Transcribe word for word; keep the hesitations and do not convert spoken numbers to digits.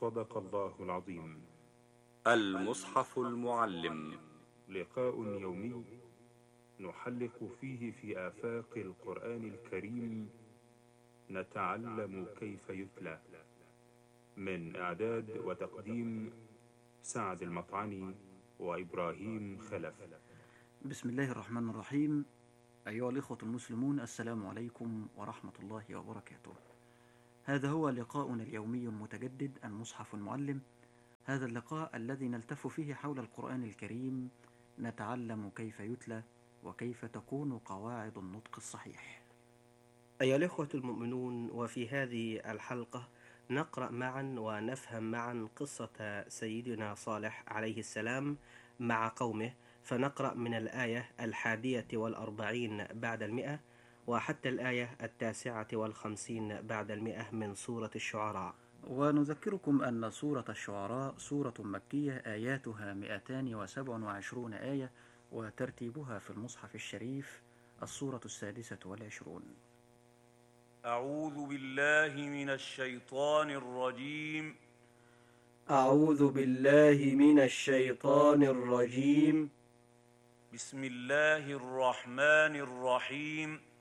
صدق الله العظيم. المصحف المعلم، لقاء يومي نحلق فيه في آفاق القرآن الكريم، نتعلم كيف يتلى. من إعداد وتقديم سعد المطعني وإبراهيم خلف. بسم الله الرحمن الرحيم. أيها الإخوة المسلمون، السلام عليكم ورحمة الله وبركاته. هذا هو لقاؤنا اليومي المتجدد المصحف المعلم. هذا اللقاء الذي نلتف فيه حول القرآن الكريم، نتعلم كيف يتلى وكيف تكون قواعد النطق الصحيح. أيها الإخوة المؤمنون، وفي هذه الحلقة نقرأ معا ونفهم معا قصة سيدنا صالح عليه السلام مع قومه، فنقرأ من الآية الحادية والأربعين بعد المئة وحتى الآية التاسعة والخمسين بعد المئة من سورة الشعراء. ونذكركم أن سورة الشعراء سورة مكية، آياتها مئتان وسبع وعشرون آية، وترتيبها في المصحف الشريف السورة السادسة والعشرون. أعوذ بالله من الشيطان الرجيم. أعوذ بالله من الشيطان الرجيم. بسم الله الرحمن الرحيم.